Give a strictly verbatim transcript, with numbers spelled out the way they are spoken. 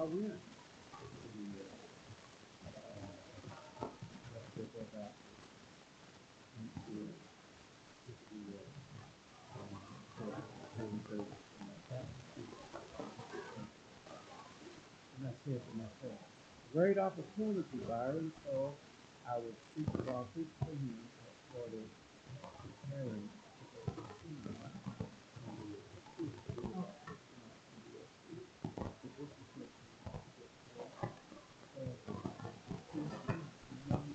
I win. The, uh, let's get that out. The, the, uh, um, so, so, so, and that's, and I said to myself, great opportunity, Byron. So I was speaking while preaching to him at Florida Preparing